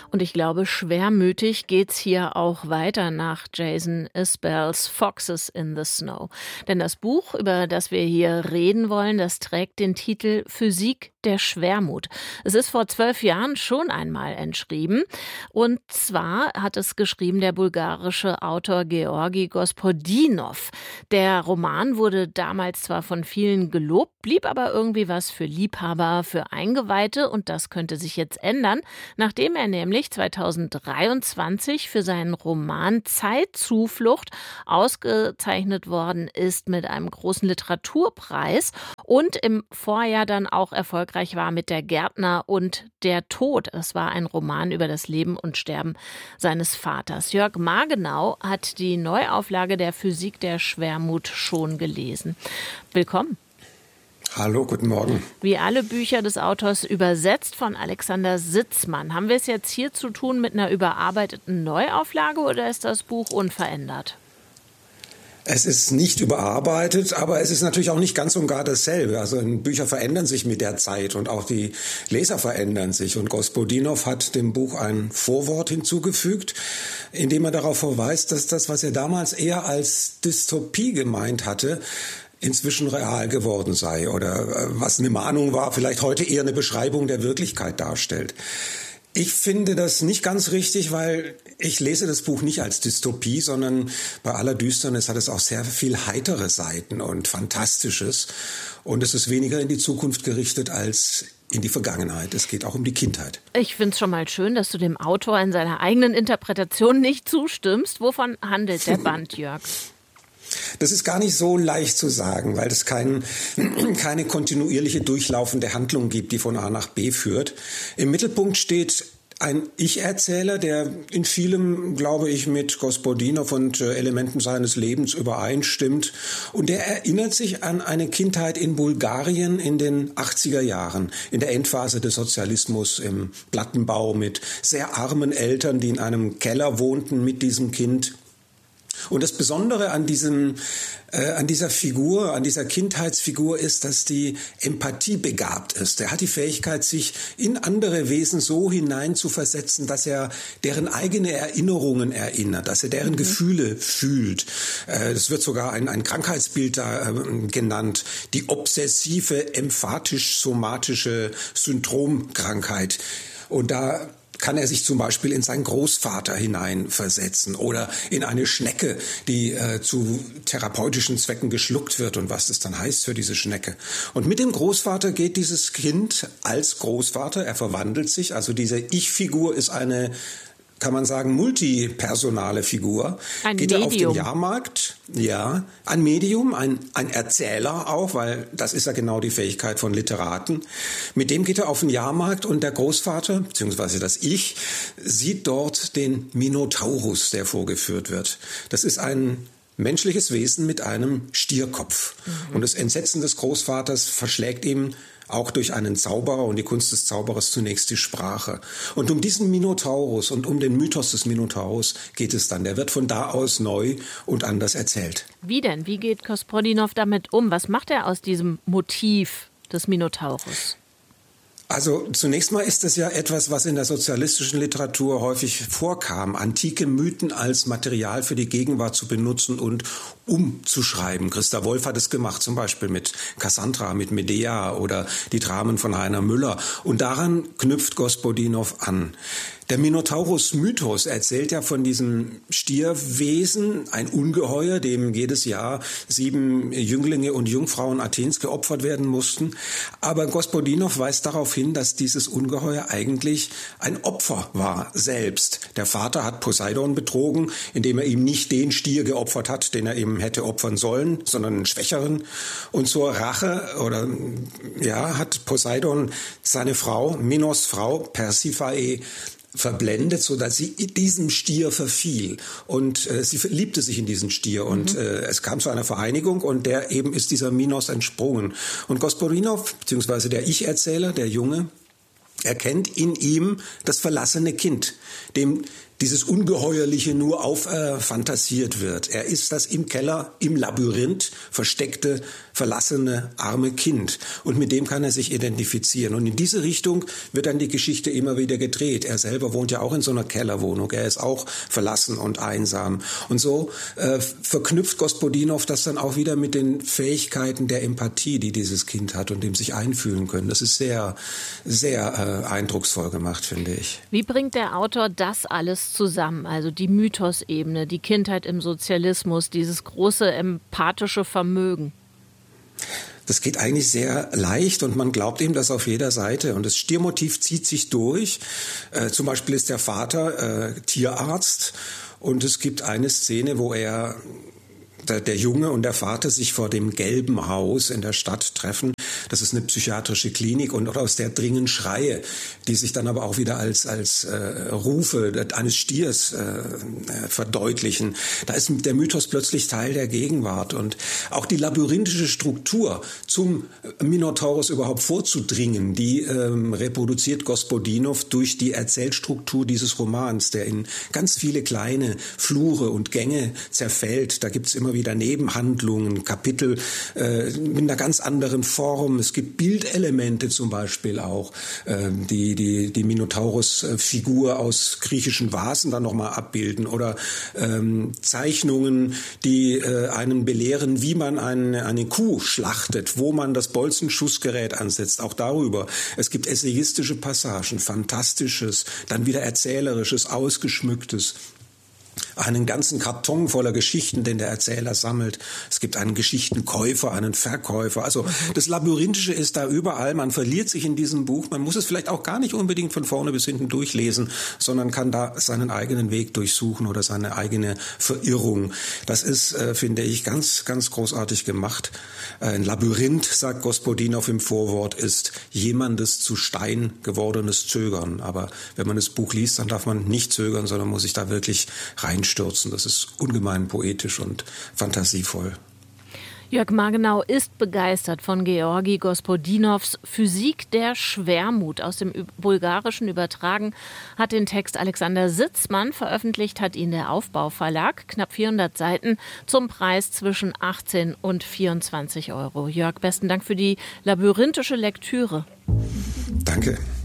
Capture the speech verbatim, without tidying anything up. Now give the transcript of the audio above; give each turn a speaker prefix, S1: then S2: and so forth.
S1: Und ich glaube, schwermütig geht's hier auch weiter nach Jason Isbells Foxes in the Snow. Denn das Buch, über das wir hier reden wollen, das trägt den Titel Physik der Schwermut. Es ist vor zwölf Jahren schon einmal entschrieben. Und zwar hat es geschrieben der bulgarische Autor Georgi Gospodinov. Der Roman wurde damals zwar von vielen gelobt, blieb aber irgendwie was für Liebhaber, für Eingeweihte. Und das könnte sich jetzt ändern, nachdem er nämlich zweitausenddreiundzwanzig für seinen Roman Zeitzuflucht ausgezeichnet worden ist mit einem großen Literaturpreis und im Vorjahr dann auch erfolgreich war mit Der Gärtner und der Tod. Es war ein Roman über das Leben und Sterben seines Vaters. Jörg Margenau hat die Neuauflage der Physik der Schwermut schon gelesen. Willkommen.
S2: Hallo, guten Morgen.
S1: Wie alle Bücher des Autors übersetzt von Alexander Sitzmann. Haben wir es jetzt hier zu tun mit einer überarbeiteten Neuauflage oder ist das Buch unverändert?
S2: Es ist nicht überarbeitet, aber es ist natürlich auch nicht ganz und gar dasselbe. Also Bücher verändern sich mit der Zeit und auch die Leser verändern sich. Und Gospodinov hat dem Buch ein Vorwort hinzugefügt, in dem er darauf verweist, dass das, was er damals eher als Dystopie gemeint hatte, inzwischen real geworden sei. Oder was eine Mahnung war, vielleicht heute eher eine Beschreibung der Wirklichkeit darstellt. Ich finde das nicht ganz richtig, weil ich lese das Buch nicht als Dystopie, sondern bei aller Düsternis hat es auch sehr viel heitere Seiten und Fantastisches. Und es ist weniger in die Zukunft gerichtet als in die Vergangenheit. Es geht auch um die Kindheit.
S1: Ich finde es schon mal schön, dass du dem Autor in seiner eigenen Interpretation nicht zustimmst. Wovon handelt der Band, Jörg?
S2: Das ist gar nicht so leicht zu sagen, weil es kein, keine kontinuierliche durchlaufende Handlung gibt, die von A nach B führt. Im Mittelpunkt steht ein Ich-Erzähler, der in vielem, glaube ich, mit Gospodinov und Elementen seines Lebens übereinstimmt. Und der erinnert sich an eine Kindheit in Bulgarien in den achtziger Jahren, in der Endphase des Sozialismus, im Plattenbau mit sehr armen Eltern, die in einem Keller wohnten mit diesem Kind. Und das Besondere an diesem, äh, an dieser Figur, an dieser Kindheitsfigur ist, dass die Empathie begabt ist. Er hat die Fähigkeit, sich in andere Wesen so hineinzuversetzen, dass er deren eigene Erinnerungen erinnert, dass er deren mhm. Gefühle fühlt. Äh, es wird sogar ein, ein Krankheitsbild da äh, genannt, die obsessive, emphatisch-somatische Syndromkrankheit. Und da kann er sich zum Beispiel in seinen Großvater hineinversetzen oder in eine Schnecke, die äh, zu therapeutischen Zwecken geschluckt wird und was das dann heißt für diese Schnecke. Und mit dem Großvater geht dieses Kind als Großvater, er verwandelt sich, also diese Ich-Figur ist eine, kann man sagen, multipersonale Figur.
S1: Ein
S2: Geht
S1: Medium.
S2: Er auf den Jahrmarkt, ja, ein Medium, ein, ein Erzähler auch, weil das ist ja genau die Fähigkeit von Literaten. Mit dem geht er auf den Jahrmarkt und der Großvater, beziehungsweise das Ich, sieht dort den Minotaurus, der vorgeführt wird. Das ist ein menschliches Wesen mit einem Stierkopf. Mhm. Und das Entsetzen des Großvaters verschlägt ihm auch durch einen Zauberer und die Kunst des Zauberers zunächst die Sprache. Und um diesen Minotaurus und um den Mythos des Minotaurus geht es dann. Der wird von da aus neu und anders erzählt.
S1: Wie denn? Wie geht Gospodinov damit um? Was macht er aus diesem Motiv des Minotaurus?
S2: Also zunächst mal ist es ja etwas, was in der sozialistischen Literatur häufig vorkam, antike Mythen als Material für die Gegenwart zu benutzen und umzuschreiben. Christa Wolf hat es gemacht, zum Beispiel mit Cassandra, mit Medea oder die Dramen von Heiner Müller. Und daran knüpft Gospodinov an. Der Minotaurus-Mythos erzählt ja von diesem Stierwesen, ein Ungeheuer, dem jedes Jahr sieben Jünglinge und Jungfrauen Athens geopfert werden mussten. Aber Gospodinov weist darauf hin, dass dieses Ungeheuer eigentlich ein Opfer war selbst. Der Vater hat Poseidon betrogen, indem er ihm nicht den Stier geopfert hat, den er ihm hätte opfern sollen, sondern einen schwächeren. Und zur Rache oder ja hat Poseidon seine Frau, Minos Frau, Persiphae, verblendet, so dass sie diesem Stier verfiel und äh, sie verliebte sich in diesen Stier und mhm. äh, es kam zu einer Vereinigung und der eben ist dieser Minos entsprungen. Und Gospodinov, beziehungsweise der Ich-Erzähler, der Junge, erkennt in ihm das verlassene Kind, dem dieses Ungeheuerliche nur auffantasiert äh, wird. Er ist das im Keller, im Labyrinth versteckte, verlassene, arme Kind. Und mit dem kann er sich identifizieren. Und in diese Richtung wird dann die Geschichte immer wieder gedreht. Er selber wohnt ja auch in so einer Kellerwohnung. Er ist auch verlassen und einsam. Und so äh, verknüpft Gospodinov das dann auch wieder mit den Fähigkeiten der Empathie, die dieses Kind hat und dem sich einfühlen können. Das ist sehr, sehr äh, eindrucksvoll gemacht, finde ich.
S1: Wie bringt der Autor das alles zusammen? Also die Mythosebene, die Kindheit im Sozialismus, dieses große empathische Vermögen.
S2: Das geht eigentlich sehr leicht und man glaubt ihm das auf jeder Seite. Und das Stiermotiv zieht sich durch. Äh, zum Beispiel ist der Vater äh, Tierarzt und es gibt eine Szene, wo er, der, der Junge und der Vater sich vor dem gelben Haus in der Stadt treffen. Das ist eine psychiatrische Klinik und aus der dringen Schreie, die sich dann aber auch wieder als, als äh, Rufe eines Stiers äh, verdeutlichen. Da ist der Mythos plötzlich Teil der Gegenwart und auch die labyrinthische Struktur zum Minotaurus überhaupt vorzudringen, die ähm, reproduziert Gospodinov durch die Erzählstruktur dieses Romans, der in ganz viele kleine Flure und Gänge zerfällt. Da gibt's immer wieder Nebenhandlungen, Kapitel äh, mit einer ganz anderen Form. Es gibt Bildelemente zum Beispiel auch, äh, die die, die Minotaurus-Figur aus griechischen Vasen dann nochmal abbilden oder ähm, Zeichnungen, die äh, einen belehren, wie man eine, eine Kuh schlachtet, wo man das Bolzenschussgerät ansetzt, auch darüber. Es gibt essayistische Passagen, fantastisches, dann wieder erzählerisches, ausgeschmücktes. Einen ganzen Karton voller Geschichten, den der Erzähler sammelt. Es gibt einen Geschichtenkäufer, einen Verkäufer. Also das Labyrinthische ist da überall. Man verliert sich in diesem Buch. Man muss es vielleicht auch gar nicht unbedingt von vorne bis hinten durchlesen, sondern kann da seinen eigenen Weg durchsuchen oder seine eigene Verirrung. Das ist, äh, finde ich, ganz, ganz großartig gemacht. Ein Labyrinth, sagt Gospodinov im Vorwort, ist jemandes zu Stein gewordenes Zögern. Aber wenn man das Buch liest, dann darf man nicht zögern, sondern muss sich da wirklich reinstürzen. Das ist ungemein poetisch und fantasievoll.
S1: Jörg Margenau ist begeistert von Georgi Gospodinovs Physik der Schwermut. Aus dem Bulgarischen übertragen hat den Text Alexander Sitzmann. Veröffentlicht hat ihn der Aufbau Verlag. Knapp vierhundert Seiten zum Preis zwischen achtzehn und vierundzwanzig Euro. Jörg, besten Dank für die labyrinthische Lektüre.
S2: Danke.